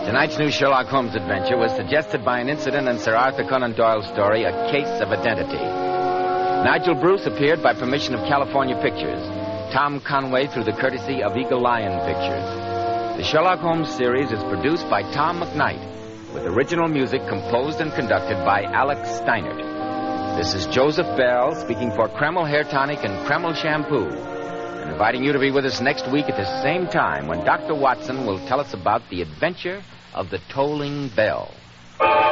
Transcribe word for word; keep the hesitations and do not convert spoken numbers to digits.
Tonight's new Sherlock Holmes adventure was suggested by an incident in Sir Arthur Conan Doyle's story, A Case of Identity. Nigel Bruce appeared by permission of California Pictures. Tom Conway through the courtesy of Eagle Lion Pictures. The Sherlock Holmes series is produced by Tom McKnight, with original music composed and conducted by Alex Steinert. This is Joseph Bell speaking for Kreml Hair Tonic and Kreml Shampoo, and inviting you to be with us next week at the same time when Doctor Watson will tell us about the adventure of the tolling bell.